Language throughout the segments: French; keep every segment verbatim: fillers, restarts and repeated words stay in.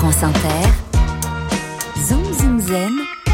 France Inter, Zoom Zoom Zen,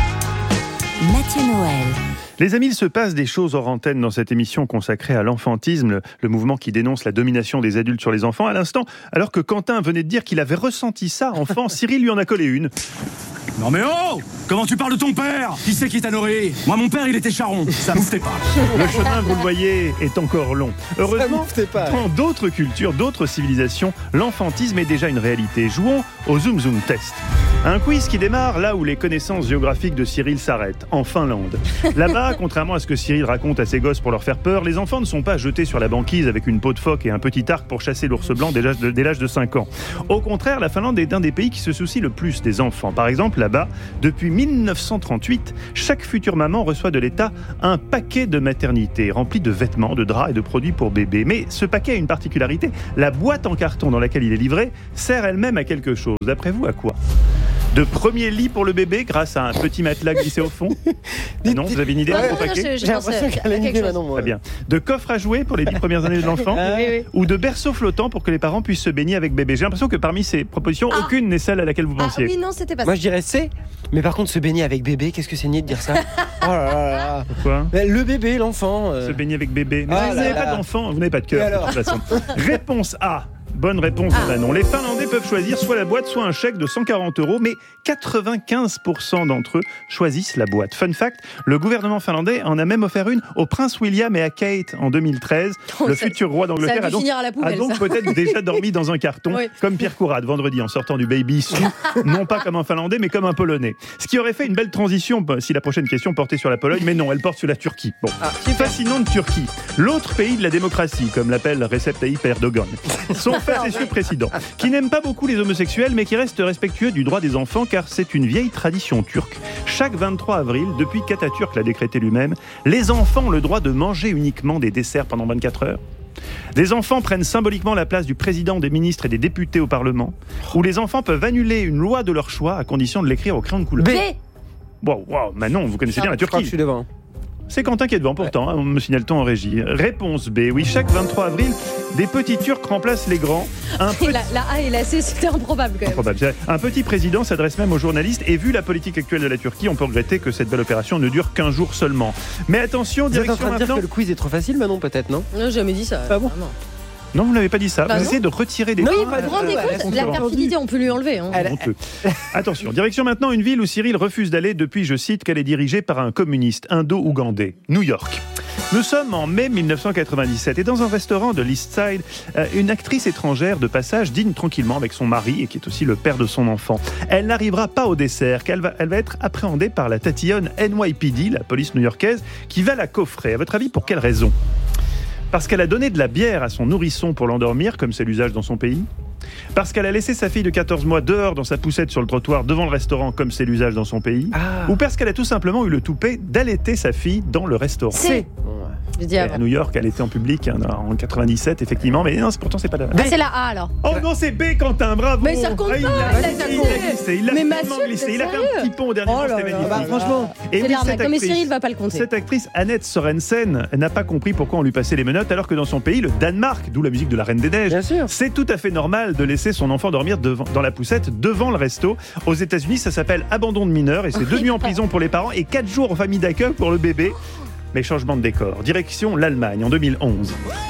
Mathieu Noël. Les amis, il se passe des choses hors antenne dans cette émission consacrée à l'enfantisme, le, le mouvement qui dénonce la domination des adultes sur les enfants. À l'instant, alors que Quentin venait de dire qu'il avait ressenti ça enfant, Cyril lui en a collé une. Non mais oh! Comment tu parles de ton père? Qui c'est qui t'a nourri? Moi mon père il était charron, ça bouffait pas. Le chemin, vous le voyez, est encore long. Heureusement, pas. dans d'autres cultures, d'autres civilisations, l'enfantisme est déjà une réalité. Jouons au Zoom Zoom Test. Un quiz qui démarre là où les connaissances géographiques de Cyril s'arrêtent, en Finlande. Là-bas, contrairement à ce que Cyril raconte à ses gosses pour leur faire peur, les enfants ne sont pas jetés sur la banquise avec une peau de phoque et un petit arc pour chasser l'ours blanc dès l'âge de, dès l'âge de cinq ans. Au contraire, la Finlande est un des pays qui se soucie le plus des enfants. Par exemple, là-bas, depuis dix-neuf cent trente-huit, chaque future maman reçoit de l'État un paquet de maternité rempli de vêtements, de draps et de produits pour bébé. Mais ce paquet a une particularité, la boîte en carton dans laquelle il est livré sert elle-même à quelque chose. D'après vous, à quoi ? De premier lit pour le bébé grâce à un petit matelas glissé au fond. Ah non, vous avez une idée Ouais, de ton non, paquet? J'ai l'impression qu'elle a une idée maintenant. moi. Très bien. De coffre à jouer pour les dix premières années de l'enfant, Oui, oui. ou de berceau flottant pour que les parents puissent se baigner avec bébé. J'ai l'impression que parmi ces propositions, Ah. aucune n'est celle à laquelle vous Ah pensiez. oui, non, c'était pas Moi ça. je dirais C, mais par contre se baigner avec bébé, qu'est-ce que c'est niais de dire ça? Oh là là là. Pourquoi ? Mais le bébé, l'enfant. euh, Se baigner avec bébé. Mais Ah vous là n'avez là. pas d'enfant, vous n'avez pas de cœur Et de alors toute façon. Réponse A. Bonne réponse de Manon. Les Finlandais peuvent choisir soit la boîte, soit un chèque de cent quarante euros, mais quatre-vingt-quinze pour cent d'entre eux choisissent la boîte. Fun fact, le gouvernement finlandais en a même offert une au prince William et à Kate en deux mille treize. Oh, le ça- futur roi Ça d'Angleterre a a dû donc, finir à la a poubelle, donc ça. peut-être déjà dormi dans un carton, Oui. comme Pierre Courade vendredi en sortant du baby sous, non pas comme un Finlandais, mais comme un Polonais. Ce qui aurait fait une belle transition bah, si la prochaine question portait sur la Pologne, mais non, elle porte sur la Turquie. Bon, fascinant de Turquie, l'autre pays de la démocratie, comme l'appelle Recep Tayyip Erdogan. Son facétieux président, qui n'aime pas beaucoup les homosexuels, mais qui reste respectueux du droit des enfants, car c'est une vieille tradition turque. Chaque vingt-trois avril, depuis qu'Atatürk l'a décrété lui-même, les enfants ont le droit de manger uniquement des desserts pendant vingt-quatre heures. Les enfants prennent symboliquement la place du président, des ministres et des députés au Parlement, où les enfants peuvent annuler une loi de leur choix à condition de l'écrire au crayon de couleur. B. Wow, wow, Manon, vous connaissez bien la Je crois que je Turquie. suis devant. C'est Quentin qui est devant pourtant, hein, on me signale-t-on en régie. Réponse B, oui, chaque vingt-trois avril, des petits Turcs remplacent les grands. Un Et petit... la, la A et la C, c'était improbable quand même. Improbable. Un petit président s'adresse même aux journalistes et vu la politique actuelle de la Turquie, on peut regretter que cette belle opération ne dure qu'un jour seulement. Mais attention, Vous êtes en direction train de dire maintenant... que le quiz est trop facile, Manon, peut-être, non? Non, j'ai jamais dit ça. Ah bon vraiment. Non, vous n'avez pas dit ça. Bah vous non. essayez de retirer des Non, points. pas Vous vous rendez Euh, compte, elle la a perfidité, on peut lui enlever. Hein. Elle- Honteux. Attention, direction maintenant une ville où Cyril refuse d'aller depuis, je cite, qu'elle est dirigée par un communiste indo-ougandais, New York. Nous sommes en mai dix-neuf cent quatre-vingt-dix-sept et dans un restaurant de l'East Side, euh, une actrice étrangère de passage dîne tranquillement avec son mari et qui est aussi le père de son enfant. Elle n'arrivera pas au dessert car elle va, elle va être appréhendée par la tatillonne N Y P D, la police new-yorkaise, qui va la coffrer. À votre avis, pour quelle raison ? Parce qu'elle a donné de la bière à son nourrisson pour l'endormir, comme c'est l'usage dans son pays. Parce qu'elle a laissé sa fille de quatorze mois dehors dans sa poussette sur le trottoir devant le restaurant, comme c'est l'usage dans son pays. Ah. Ou parce qu'elle a tout simplement eu le toupet d'allaiter sa fille dans le restaurant. C. Bon, ouais. Je dis Et avant. à New York, elle était en public hein, en quatre-vingt-dix-sept, effectivement, mais non, c'est- pourtant c'est pas la... Ah, c'est la A alors. Oh non, c'est B, Quentin, bravo. Mais ça compte Ah, il pas, l'a là, glissé, ça il compte. l'a glissé, il l'a Mais tellement Mathieu, glissé, t'es il a fait un sérieux petit pont au dernier Oh moment, là c'était là, magnifique. bah, franchement. Et C'est oui, l'arnaque. cette Non, mais actrice- Cyril va pas le compter. Cette actrice, Annette Sorensen, n'a pas compris pourquoi on lui passait les menottes alors que dans son pays, le Danemark, d'où la musique de la Reine des Neiges, Bien sûr. c'est tout à fait normal de laisser son enfant dormir devant, dans la poussette devant le resto. Aux États-Unis, ça s'appelle abandon de mineur et c'est deux nuits en prison pour les parents et quatre jours en famille d'accueil pour le bébé. Mais changement de décor. Direction l'Allemagne en deux mille onze.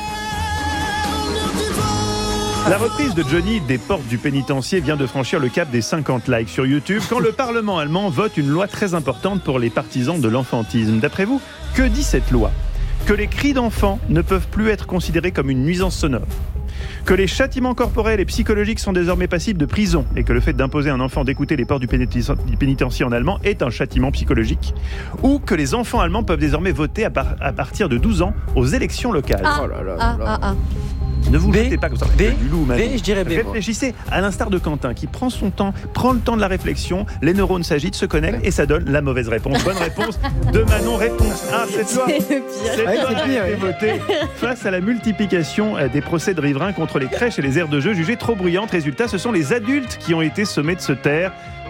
La reprise de Johnny des portes du pénitencier vient de franchir le cap des cinquante likes sur YouTube quand le Parlement allemand vote une loi très importante pour les partisans de l'enfantisme. D'après vous, que dit cette loi ? Que les cris d'enfants ne peuvent plus être considérés comme une nuisance sonore. Que les châtiments corporels et psychologiques sont désormais passibles de prison et que le fait d'imposer à un enfant d'écouter les portes du pénitencier, du pénitencier en allemand est un châtiment psychologique. Ou que les enfants allemands peuvent désormais voter à, par- à partir de douze ans aux élections locales. Ah. Oh là là Ah, là. ah, ah. Ne vous B, jetez pas comme ça. B, du loup, Manon. B, je dirais B, moi. Réfléchissez à l'instar de Quentin qui prend son temps, prend le temps de la réflexion, les neurones s'agitent, se connectent et ça donne la mauvaise réponse. Bonne réponse de Manon. Réponse A. Cette loi, C'est le pire. cette Ouais, loi c'est a pire, été ouais. votée face à la multiplication euh, des procès de riverains contre les crèches et les aires de jeu jugées trop bruyantes. Résultat, ce sont les adultes qui ont été sommés de se taire.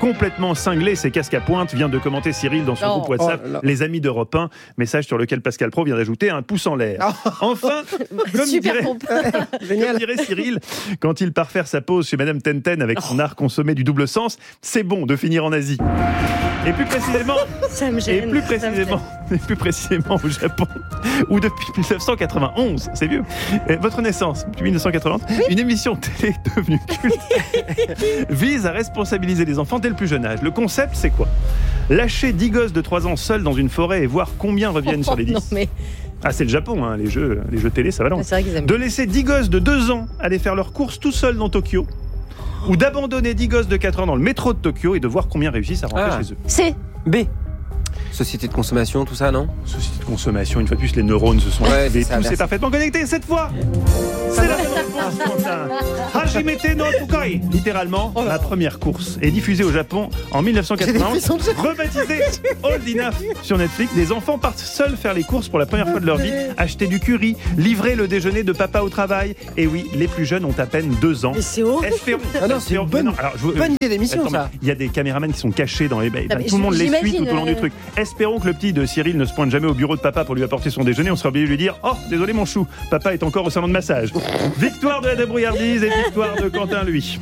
complètement cinglé, ses casques à pointe, vient de commenter Cyril dans son Oh. groupe WhatsApp, Oh là là. les amis d'Europe un, message sur lequel Pascal Praud vient d'ajouter un pouce en l'air. Oh. Enfin, comme Super dirait, pompe. comme dirait Cyril, quand il part faire sa pause chez Madame Tenten avec son art consommé du double sens, c'est bon de finir en Asie. Et plus précisément, Ça me et gêne. plus ça me précisément, et plus précisément au Japon, où depuis dix-neuf cent quatre-vingt-onze, c'est vieux, euh, votre naissance, depuis dix-neuf cent quatre-vingt-onze, une émission télé devenue culte vise à responsabiliser les enfants dès le plus jeune âge. Le concept, c'est quoi ? Lâcher dix gosses de trois ans seuls dans une forêt et voir combien reviennent sur les dix. Non, mais Ah, c'est le Japon, hein, les jeux, les jeux télé, ça va loin. c'est vrai qu'ils aiment. De laisser dix gosses de deux ans aller faire leurs courses tout seuls dans Tokyo, ou d'abandonner dix gosses de quatre ans dans le métro de Tokyo et de voir combien réussissent à rentrer Ah. chez eux. C'est. B. Société de consommation, tout ça, non? Société de consommation, une fois de plus, les neurones se sont Ouais, activés, c'est ça, tous merci. est parfaitement connecté. Cette fois, c'est la bonne réponse, Quentin. Hajimete no Tokoi. Littéralement, la première course est diffusée au Japon en dix-neuf cent quatre-vingt-onze, rebaptisée Old Enough sur Netflix. Des enfants partent seuls faire les courses pour la première fois de leur vie, acheter du curry, livrer le déjeuner de papa au travail. Et oui, les plus jeunes ont à peine deux ans. Mais c'est horrible. Espérons. Ah non, c'est une espérons- bonne- non, alors, je vous- Bonne idée d'émission, Attends, ça. mais Il y a des caméramans qui sont cachés dans les bains. mais Tout le monde les suit j'imagine, tout au long du euh, truc. Espérons que le petit de Cyril ne se pointe jamais au bureau de papa pour lui apporter son déjeuner. On sera obligé de lui dire « Oh, désolé mon chou, papa est encore au salon de massage. » Victoire de la débrouillardise et victoire de Quentin, lui.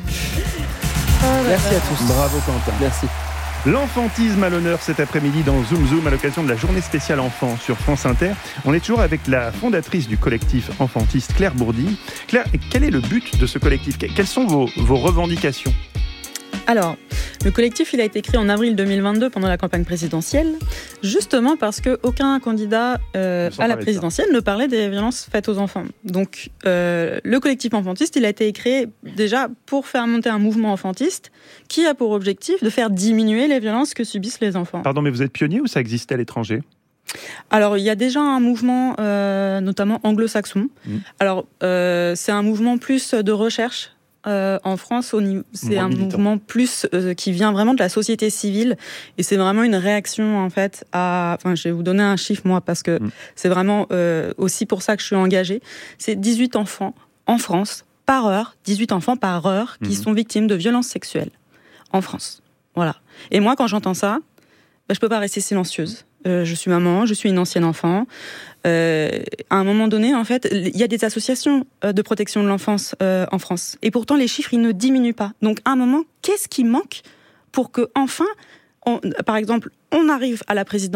Merci à tous. Bravo Quentin. Merci. L'enfantisme à l'honneur cet après-midi dans Zoom Zoom à l'occasion de la journée spéciale enfant sur France Inter. On est toujours avec la fondatrice du collectif enfantiste, Claire Bourdi. Claire, quel est le but de ce collectif ? Quelles sont vos, vos revendications ? Alors, le collectif, il a été créé en avril deux mille vingt-deux pendant la campagne présidentielle, justement parce qu'aucun candidat euh, Sans à la parler de ça. présidentielle ne parlait des violences faites aux enfants. Donc, euh, le collectif enfantiste, il a été créé déjà pour faire monter un mouvement enfantiste qui a pour objectif de faire diminuer les violences que subissent les enfants. Pardon, mais vous êtes pionnier ou ça existait à l'étranger ? Alors, il y a déjà un mouvement, euh, notamment anglo-saxon. Mmh. Alors, euh, c'est un mouvement plus de recherche. Euh, en France, au niveau, c'est Moins un militant. mouvement plus euh, qui vient vraiment de la société civile et c'est vraiment une réaction en fait à. Enfin, je vais vous donner un chiffre moi parce que Mm. c'est vraiment euh, aussi pour ça que je suis engagée. C'est dix-huit enfants en France par heure, dix-huit enfants par heure qui Mhm. sont victimes de violences sexuelles en France. Voilà. Et moi, quand j'entends ça, bah, je peux pas rester silencieuse. Euh, je suis maman, je suis une ancienne enfant. Euh, à un moment donné, en fait, il y a des associations euh, de protection de l'enfance euh, en France. Et pourtant, les chiffres, ils ne diminuent pas. Donc, à un moment, qu'est-ce qui manque pour que, enfin, on, par exemple, on arrive à la présidentielle ?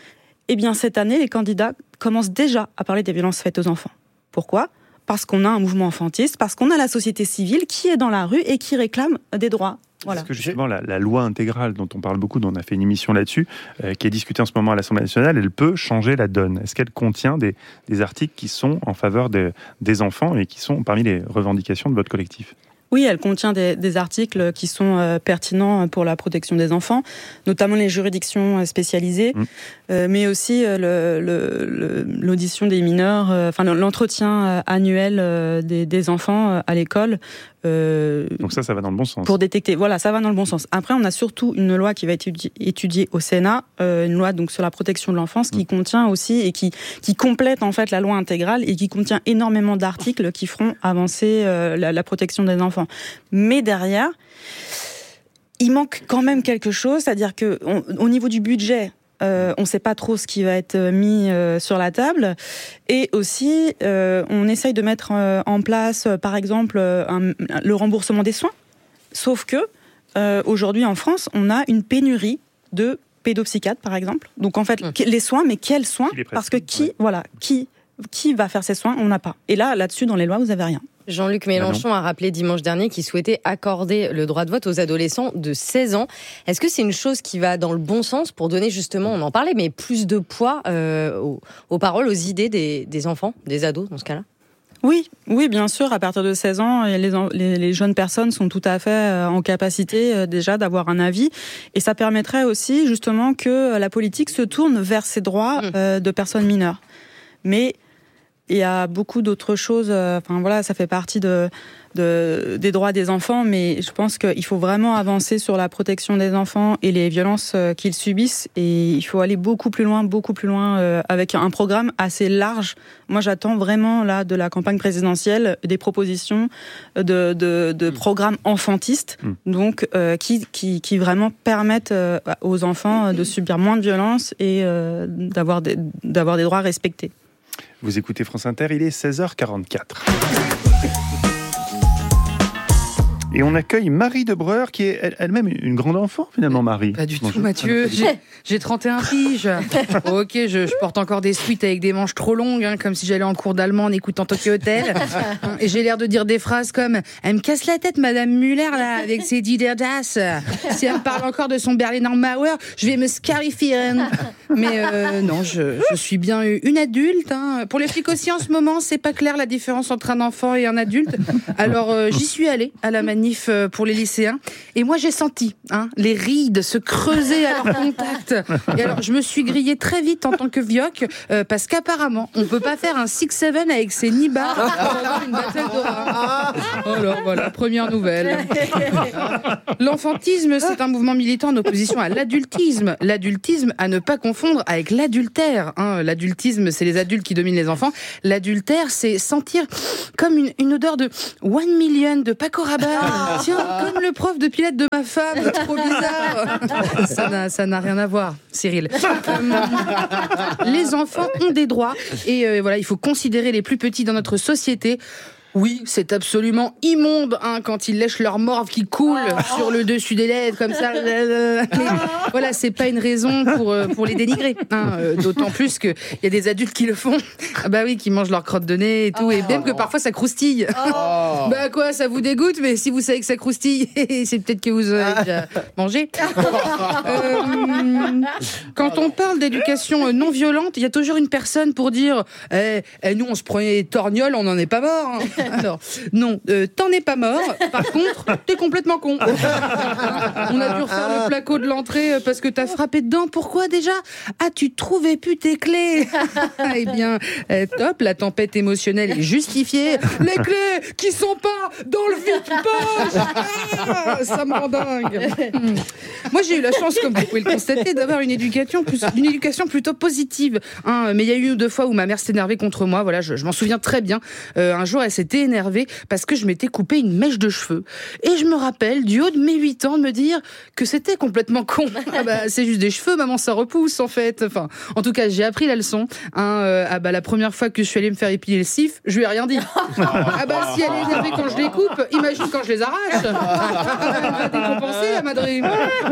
Eh bien, cette année, les candidats commencent déjà à parler des violences faites aux enfants. Pourquoi ? Parce qu'on a un mouvement enfantiste, parce qu'on a la société civile qui est dans la rue et qui réclame des droits. Voilà. Parce que justement, la, la loi intégrale dont on parle beaucoup, dont on a fait une émission là-dessus, euh, qui est discutée en ce moment à l'Assemblée nationale, elle peut changer la donne. Est-ce qu'elle contient des, des articles qui sont en faveur de, des enfants et qui sont parmi les revendications de votre collectif ? Oui, elle contient des, des articles qui sont euh, pertinents pour la protection des enfants, notamment les juridictions euh, spécialisées, Mmh. euh, mais aussi euh, le, le, le, l'audition des mineurs, euh, enfin l'entretien euh, annuel euh, des, des enfants euh, à l'école. Euh, Donc ça, ça va dans le bon sens. pour détecter, voilà, ça va dans le bon sens. Après, on a surtout une loi qui va être étudiée, étudiée au Sénat, euh, une loi donc sur la protection de l'enfance qui Mmh. contient aussi et qui qui complète en fait la loi intégrale et qui contient énormément d'articles qui feront avancer euh, la, la protection des enfants. Mais derrière, il manque quand même quelque chose, c'est-à-dire que on, au niveau du budget. Euh, on ne sait pas trop ce qui va être mis euh, sur la table. Et aussi, euh, on essaye de mettre euh, en place, euh, par exemple, euh, un, le remboursement des soins. Sauf que, euh, aujourd'hui en France, on a une pénurie de pédopsychiatres, par exemple. Donc en fait, Mmh. les soins, mais quels soins ? Qui les Parce que prescrit, qui, voilà, qui, qui va faire ces soins ? On n'a pas. Et là, là-dessus, dans les lois, vous n'avez rien. Jean-Luc Mélenchon a rappelé dimanche dernier qu'il souhaitait accorder le droit de vote aux adolescents de seize ans. Est-ce que c'est une chose qui va dans le bon sens pour donner justement, on en parlait, mais plus de poids euh, aux, aux paroles, aux idées des, des enfants, des ados dans ce cas-là ? Oui, oui, bien sûr. À partir de seize ans, les, les, les jeunes personnes sont tout à fait en capacité déjà d'avoir un avis. Et ça permettrait aussi justement que la politique se tourne vers ces droits euh, de personnes mineures. Mais il y a beaucoup d'autres choses. Enfin voilà, ça fait partie de de, des droits des enfants, mais je pense qu'il faut vraiment avancer sur la protection des enfants et les violences qu'ils subissent, et il faut aller beaucoup plus loin, beaucoup plus loin, euh, avec un programme assez large. Moi, j'attends vraiment là de la campagne présidentielle des propositions de, de, de programmes enfantistes, mmh. donc euh, qui, qui, qui vraiment permettent euh, aux enfants de subir moins de violences et euh, d'avoir des, d'avoir des droits respectés. Vous écoutez France Inter, il est seize heures quarante-quatre. Et on accueille Marie de Breur, qui est elle-même une grande enfant, finalement, Marie. Pas du Bonjour. tout, Mathieu. J'ai, j'ai trente et un piges. Ok, je, je porte encore des sweats avec des manches trop longues, hein, comme si j'allais en cours d'allemand en écoutant Tokyo Hotel. Et j'ai l'air de dire des phrases comme « Elle me casse la tête, Madame Muller, là, avec ses Diderdas. Si elle me parle encore de son Berliner Mauer, je vais me scarifier. » Mais euh, non, je, je suis bien une adulte. Hein. Pour les flics aussi, en ce moment, c'est pas clair la différence entre un enfant et un adulte. Alors, euh, j'y suis allée à la manif pour les lycéens, et moi j'ai senti hein, les rides se creuser à leur contact. Et alors je me suis grillée très vite en tant que vioque, euh, parce qu'apparemment on peut pas faire un six sept avec ses nibards pendant une bataille d'aura. Alors voilà, première nouvelle. L'enfantisme, c'est un mouvement militant en opposition à l'adultisme. L'adultisme à ne pas confondre avec l'adultère. Hein. L'adultisme, c'est les adultes qui dominent les enfants. L'adultère, c'est sentir comme une, une odeur de One Million de Paco Rabanne. Tiens, comme le prof de pilote de ma femme, trop bizarre. Ça n'a, ça n'a rien à voir, Cyril. Euh, les enfants ont des droits et euh, voilà, il faut considérer les plus petits dans notre société. Oui, c'est absolument immonde hein, quand ils lèchent leur morve qui coule oh. sur le dessus des lèvres comme ça. Mais voilà, c'est pas une raison pour pour les dénigrer. Hein, euh, d'autant plus que il y a des adultes qui le font. Ah bah oui, qui mangent leur crotte de nez et tout, oh. et même que parfois ça croustille. Oh. Bah quoi, ça vous dégoûte, mais si vous savez que ça croustille, c'est peut-être que vous avez déjà mangé. euh, quand on parle d'éducation non violente, il y a toujours une personne pour dire eh, eh, nous on se prenait des torgnoles, on n'en est pas mort. Hein. Alors, non, euh, t'en es pas mort. Par contre, t'es complètement con. On a dû refaire le placo de l'entrée parce que t'as frappé dedans. Pourquoi déjà ? Ah, tu trouvais plus tes clés. Eh bien, euh, top, la tempête émotionnelle est justifiée. Les clés qui sont pas dans le vide-poche. Ah, ça me rend dingue. Hmm. Moi, j'ai eu la chance, comme vous pouvez le constater, d'avoir une éducation, plus, une éducation plutôt positive. Hein, mais il y a eu une ou deux fois où ma mère s'est énervée contre moi. Voilà, je, je m'en souviens très bien. Euh, un jour, elle s'était énervée parce que je m'étais coupé une mèche de cheveux. Et je me rappelle, du haut de mes huit ans, de me dire que c'était complètement con. Ah bah, c'est juste des cheveux, maman, ça repousse, en fait. Enfin, en tout cas, j'ai appris la leçon. Hein, euh, ah bah, la première fois que je suis allée me faire épiler le cif, je lui ai rien dit. Ah bah, si elle est énervée quand je les coupe, imagine quand je les arrache. Elle va décompenser, la madrine.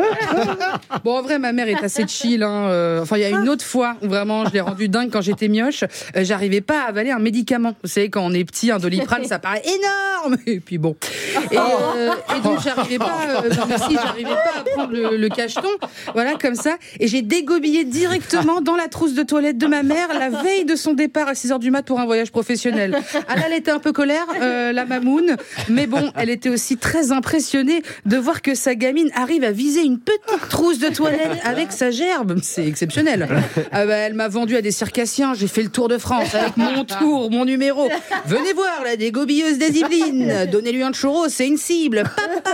Bon, en vrai, ma mère est assez chill. Hein. Euh, enfin, il y a une autre fois où vraiment, je l'ai rendue dingue quand j'étais mioche. Euh, j'arrivais pas à avaler un médicament. Vous savez, quand on est petit, un Doliprane, ça paraît énorme. Et puis bon. Et, euh, et donc, j'arrivais pas, euh, si, j'arrivais pas à prendre le, le cacheton. Voilà, comme ça. Et j'ai dégobillé directement dans la trousse de toilette de ma mère la veille de son départ à six heures du mat pour un voyage professionnel. Ah là, elle était un peu colère, euh, la mamoune. Mais bon, elle était aussi très impressionnée de voir que sa gamine arrive à viser une petite trousse de toilette avec sa gerbe. C'est exceptionnel. Ah bah, elle m'a vendu à des circassiens. J'ai fait le tour de France avec mon tour, mon numéro. Venez voir la dégobilleuse des Yvelines. Donnez-lui un churro, c'est une cible.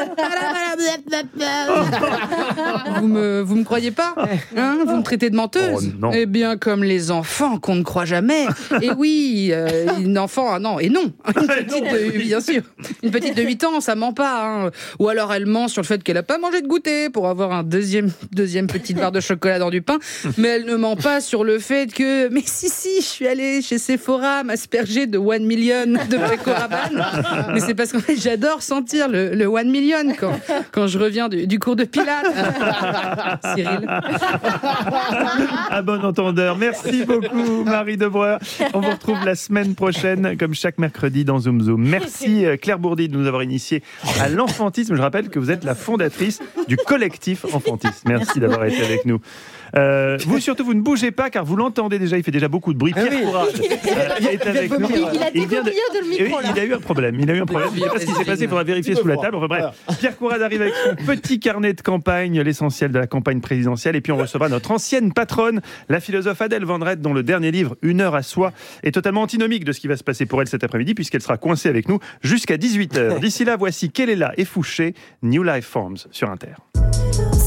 Vous me, vous me croyez pas hein? Vous me traitez de menteuse oh, Eh bien, comme les enfants qu'on ne croit jamais. Et oui, euh, une enfant, ah non, et non. Une petite de, bien sûr. Une petite de huit ans, ça ment pas. Hein. Ou alors elle ment sur le fait qu'elle a pas mangé de goûter pour avoir un deuxième, deuxième petite barre de chocolat dans du pain. Mais elle ne ment pas sur le fait que, mais si, si, je suis allée chez Sephora m'asperger de One Million de Paco Rabanne. Mais c'est parce qu'en fait, j'adore sentir le, le One Million quand, quand je reviens du, du cours de Pilates. Cyril. À bon entendeur. Merci beaucoup, Marie de Breur. On vous retrouve la semaine prochaine, comme chaque mercredi, dans Zoom Zoom. Merci, Claire Bourdi, de nous avoir initiés à l'enfantisme. Je rappelle que vous êtes la fondatrice du collectif Enfantisme. Merci d'avoir été avec nous. Euh, vous, surtout, vous ne bougez pas, car vous l'entendez déjà. Il fait déjà beaucoup de bruit. Pierre ah oui. Courage euh, est avec nous. Il a découvert de... le micro. oui, il a eu un problème. Il a eu un problème. Je ne sais pas ce qui s'est passé. Il faudra vérifier sous la table. Enfin, bref, Pierre Courade arrive avec son petit carnet de campagne, l'essentiel de la campagne présidentielle. Et puis on recevra notre ancienne patronne, la philosophe Adèle Van Rett, dont le dernier livre, Une heure à soi, est totalement antinomique de ce qui va se passer pour elle cet après-midi, puisqu'elle sera coincée avec nous jusqu'à dix-huit heures. D'ici là, voici Kelela et Fouché, New Life Forms sur Inter.